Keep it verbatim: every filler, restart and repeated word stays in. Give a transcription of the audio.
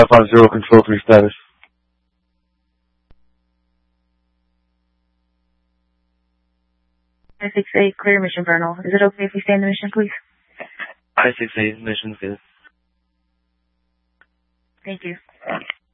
five five zero, control three status. I six eight, clear mission, Colonel. Is it okay if we stay in the mission, please? I six eight, mission's good. Thank you.